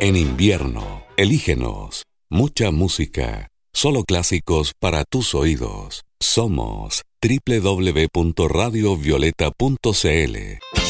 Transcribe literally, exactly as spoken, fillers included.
En invierno, elígenos. Mucha música. Solo clásicos para tus oídos. Somos doble u doble u doble u punto radio violeta punto c l.